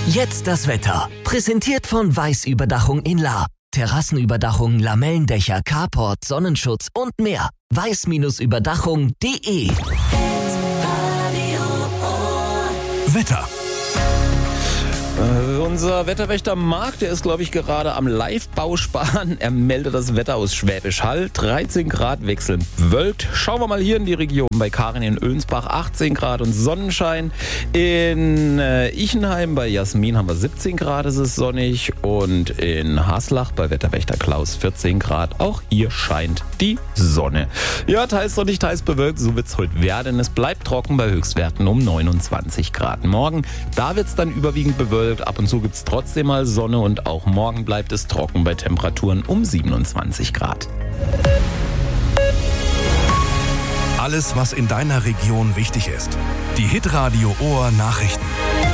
Jetzt das Wetter. Präsentiert von Weiß-Überdachung in Lahr. Terrassenüberdachung, Lamellendächer, Carport, Sonnenschutz und mehr. weiß-überdachung.de. Wetter. Unser Wetterwächter Marc, der ist, glaube ich, gerade am Live-Bausparen. Er meldet das Wetter aus Schwäbisch Hall. 13 Grad wechselnd bewölkt. Schauen wir mal hier in die Region. Bei Karin in Önsbach 18 Grad und Sonnenschein. In Ichenheim bei Jasmin haben wir 17 Grad, es ist sonnig. Und in Haslach bei Wetterwächter Klaus 14 Grad. Auch hier scheint die Sonne. Ja, teils sonnig, teils bewölkt. So wird es heute werden. Es bleibt trocken bei Höchstwerten um 29 Grad. Morgen, da wird es dann überwiegend bewölkt. Ab und zu gibt es trotzdem mal Sonne und auch morgen bleibt es trocken bei Temperaturen um 27 Grad. Alles, was in deiner Region wichtig ist. Die Hitradio Ohr Nachrichten.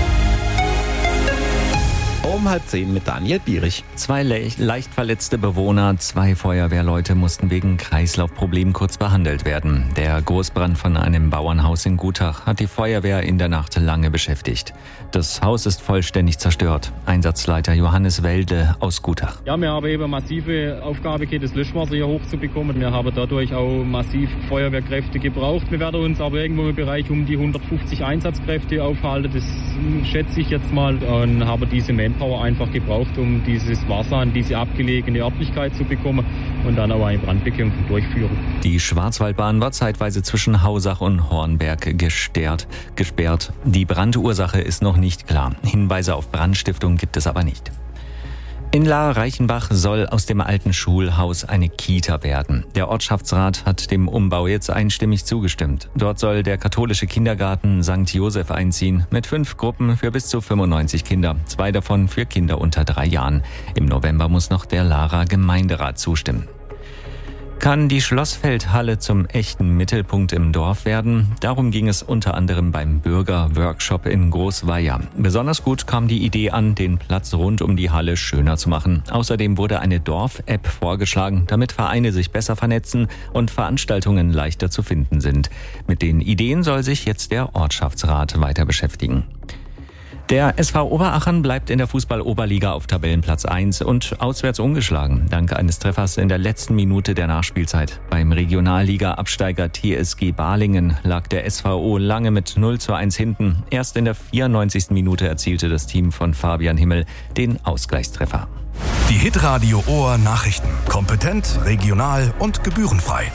Um 9:30 mit Daniel Bierich. 2 leicht verletzte Bewohner, 2 Feuerwehrleute mussten wegen Kreislaufproblemen kurz behandelt werden. Der Großbrand von einem Bauernhaus in Gutach hat die Feuerwehr in der Nacht lange beschäftigt. Das Haus ist vollständig zerstört. Einsatzleiter Johannes Welde aus Gutach. Ja, wir haben eben massive Aufgabe gehabt, das Löschwasser hier hochzubekommen. Wir haben dadurch auch massiv Feuerwehrkräfte gebraucht. Wir werden uns aber irgendwo im Bereich um die 150 Einsatzkräfte aufhalten. Das schätze ich jetzt mal. Und haben diese Manpower einfach gebraucht, um dieses Wasser an diese abgelegene Örtlichkeit zu bekommen und dann aber eine Brandbekämpfung durchführen. Die Schwarzwaldbahn war zeitweise zwischen Hausach und Hornberg gesperrt. Die Brandursache ist noch nicht klar. Hinweise auf Brandstiftung gibt es aber nicht. In Lahr-Reichenbach soll aus dem alten Schulhaus eine Kita werden. Der Ortschaftsrat hat dem Umbau jetzt einstimmig zugestimmt. Dort soll der katholische Kindergarten St. Josef einziehen, mit 5 Gruppen für bis zu 95 Kinder, 2 davon für Kinder unter 3 Jahren. Im November muss noch der Lahrer Gemeinderat zustimmen. Kann die Schlossfeldhalle zum echten Mittelpunkt im Dorf werden? Darum ging es unter anderem beim Bürgerworkshop in Großweier. Besonders gut kam die Idee an, den Platz rund um die Halle schöner zu machen. Außerdem wurde eine Dorf-App vorgeschlagen, damit Vereine sich besser vernetzen und Veranstaltungen leichter zu finden sind. Mit den Ideen soll sich jetzt der Ortschaftsrat weiter beschäftigen. Der SV Oberachern bleibt in der Fußball-Oberliga auf Tabellenplatz 1 und auswärts ungeschlagen, dank eines Treffers in der letzten Minute der Nachspielzeit. Beim Regionalliga-Absteiger TSG Balingen lag der SVO lange mit 0:1 hinten. Erst in der 94. Minute erzielte das Team von Fabian Himmel den Ausgleichstreffer. Die Hitradio Ohr Nachrichten. Kompetent, regional und gebührenfrei.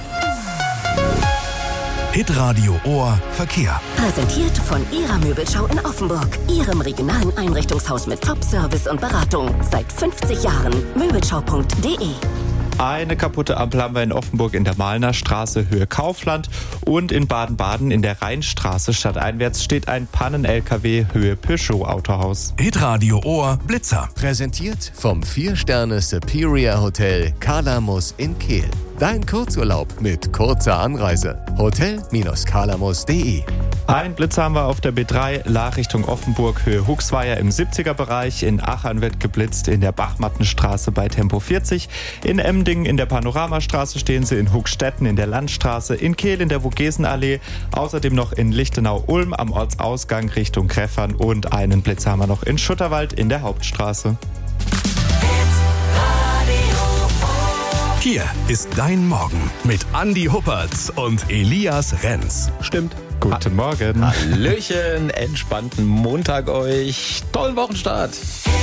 Hitradio Ohr Verkehr. Präsentiert von Ihrer Möbelschau in Offenburg. Ihrem regionalen Einrichtungshaus mit Top-Service und Beratung. Seit 50 Jahren. Möbelschau.de. Eine kaputte Ampel haben wir in Offenburg in der Mahlner Straße Höhe Kaufland und in Baden-Baden in der Rheinstraße stadteinwärts steht ein Pannen-LKW Höhe Peugeot Autohaus. Hitradio Ohr Blitzer. Präsentiert vom 4-Sterne Superior Hotel Kalamus in Kehl. Dein Kurzurlaub mit kurzer Anreise. Hotel-kalamus.de. Ein Blitzer haben wir auf der B3 Lahr Richtung Offenburg Höhe Huxweier im 70er-Bereich. In Achern wird geblitzt in der Bachmattenstraße bei Tempo 40. In Emdingen in der Panoramastraße stehen sie, in Huckstetten in der Landstraße, in Kehl in der Vogesenallee. Außerdem noch in Lichtenau-Ulm am Ortsausgang Richtung Kreffern und einen Blitzer haben wir noch in Schutterwald in der Hauptstraße. Hier ist dein Morgen mit Andi Huppertz und Elias Renz. Stimmt. Guten Morgen. Hallöchen, entspannten Montag euch. Tollen Wochenstart.